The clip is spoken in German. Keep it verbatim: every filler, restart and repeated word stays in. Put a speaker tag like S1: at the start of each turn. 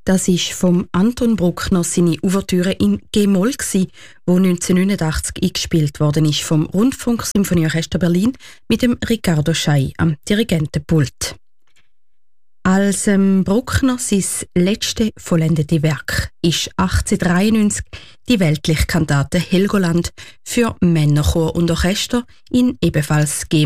S1: Das war vom Anton Bruckner seine Ouvertüre in G-Moll, die neunzehnhundertneunundachtzig eingespielt worden ist vom Rundfunksymphonieorchester Berlin mit dem Riccardo Schei am Dirigentenpult. Als ähm, Bruckner sein letzte vollendete Werk ist achtzehnhundertdreiundneunzig die weltliche Kantate Helgoland für Männerchor und Orchester in ebenfalls G